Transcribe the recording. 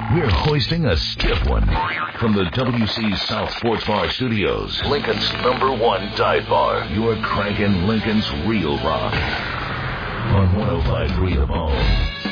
We're hoisting a stiff one from the WC South Sports Bar Studios. Lincoln's #1 dive bar. You're cranking Lincoln's real rock on 105.3 The Bone.